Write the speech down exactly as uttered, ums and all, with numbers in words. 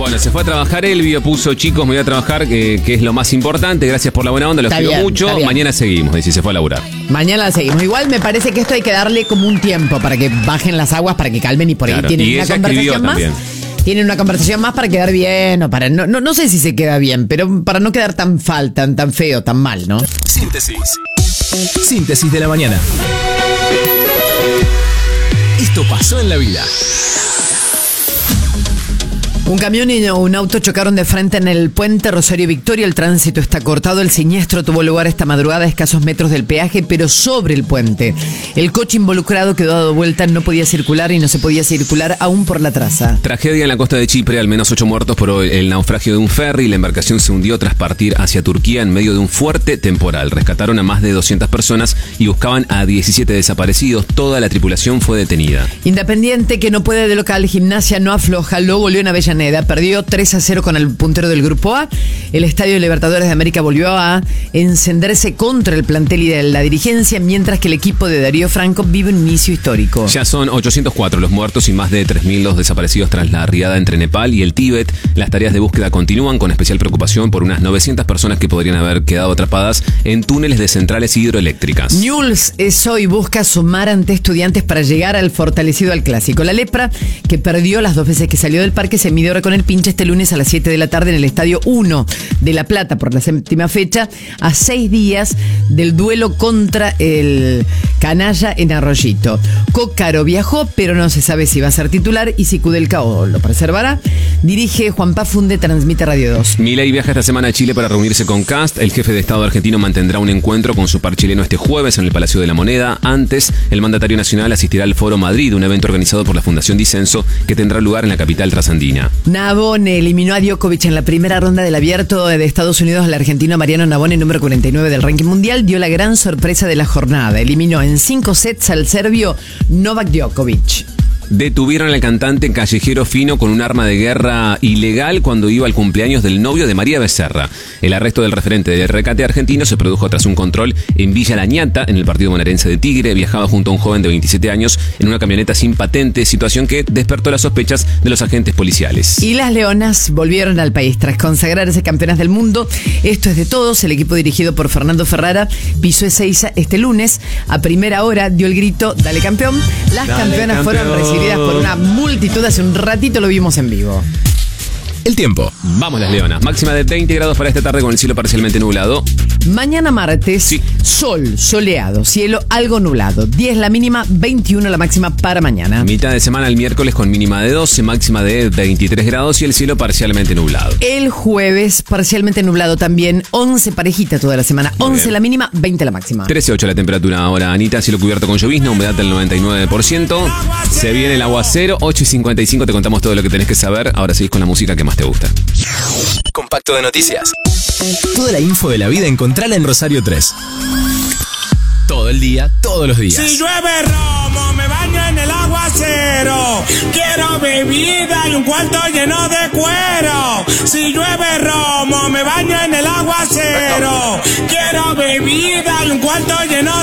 Bueno, se fue a trabajar Elvio, puso chicos, me voy a trabajar, eh, que es lo más importante. Gracias por la buena onda, los Está quiero bien, mucho. está bien. Mañana seguimos, dice, se fue a laburar. Mañana la seguimos. Igual me parece que esto hay que darle como un tiempo para que bajen las aguas, para que calmen y por Claro, ahí tienen y una ella escribió conversación más. también. Tienen una conversación más para quedar bien o para no, no, no sé si se queda bien, pero para no quedar tan fal, tan, tan feo, tan mal, ¿no? Síntesis. Síntesis de la mañana. Esto pasó en la vida. Un camión y un auto chocaron de frente en el puente Rosario Victoria. El tránsito está cortado. El siniestro tuvo lugar esta madrugada a escasos metros del peaje, pero sobre el puente. El coche involucrado quedó dado vuelta, no podía circular y no se podía circular aún por la traza. Tragedia en la costa de Chipre, al menos ocho muertos por el naufragio de un ferry. La embarcación se hundió tras partir hacia Turquía en medio de un fuerte temporal. Rescataron a más de doscientas personas y buscaban a diecisiete desaparecidos. Toda la tripulación fue detenida. Independiente, que no puede de local, Gimnasia no afloja, lo goleó en Avellaneda. Perdió tres a cero con el puntero del Grupo A. El Estadio Libertadores de América volvió a encenderse contra el plantel y de la dirigencia, mientras que el equipo de Darío Franco vive un inicio histórico. Ya son ochocientos cuatro los muertos y más de tres mil los desaparecidos tras la riada entre Nepal y el Tíbet. Las tareas de búsqueda continúan, con especial preocupación por unas novecientas personas que podrían haber quedado atrapadas en túneles de centrales hidroeléctricas. Newell's es hoy busca sumar ante Estudiantes para llegar al fortalecido al clásico. La Lepra, que perdió las dos veces que salió del parque, se mide ahora con el Pinche este lunes a las siete de la tarde en el Estadio uno de La Plata por la séptima fecha, a seis días del duelo contra el Canalla en Arroyito. Cócaro viajó, pero no se sabe si va a ser titular y si Kudelka o lo preservará. Dirige Juan Pafunde, transmite Radio dos. Milei viaja esta semana a Chile para reunirse con Kast. El jefe de Estado argentino mantendrá un encuentro con su par chileno este jueves en el Palacio de la Moneda. Antes, el mandatario nacional asistirá al Foro Madrid, un evento organizado por la Fundación Disenso que tendrá lugar en la capital trasandina. Navone eliminó a Djokovic en la primera ronda del Abierto de Estados Unidos. El argentino Mariano Navone, número cuarenta y nueve del ranking mundial, dio la gran sorpresa de la jornada. Eliminó en cinco sets al serbio Novak Djokovic. Detuvieron al cantante callejero fino con un arma de guerra ilegal cuando iba al cumpleaños del novio de María Becerra. El arresto del referente del recate argentino se produjo tras un control en Villa La Ñata, en el partido bonaerense de Tigre. Viajaba junto a un joven de veintisiete años en una camioneta sin patente, situación que despertó las sospechas de los agentes policiales. Y las Leonas volvieron al país tras consagrarse campeonas del mundo. Esto es de todos. El equipo dirigido por Fernando Ferrara pisó Ezeiza este lunes. A primera hora dio el grito: "Dale campeón". Las Dale, campeonas campeón. fueron recibidas por una multitud. Hace un ratito lo vimos en vivo. El tiempo. Vamos las Leonas. Máxima de veinte grados para esta tarde con el cielo parcialmente nublado. Mañana martes, Sí. sol, soleado, cielo algo nublado. diez la mínima, veintiuno la máxima para mañana. Mitad de semana el miércoles con mínima de doce, máxima de veintitrés grados y el cielo parcialmente nublado. El jueves, parcialmente nublado también, once parejita toda la semana. Muy once bien. la mínima, veinte la máxima. trece ocho la temperatura ahora, Anita. Cielo cubierto con llovizna, humedad del noventa y nueve por ciento. Se viene el aguacero. Ocho y cincuenta y cinco, te contamos todo lo que tenés que saber. Ahora seguís con la música que más te gusta. Compacto de noticias. Toda la info de la vida encontrala en Rosario tres. Todo el día, todos los días. Si llueve romo, me baño en el aguacero. Quiero bebida y un cuarto lleno de cuero. Si llueve romo, me baño en el aguacero. Quiero bebida y un cuarto lleno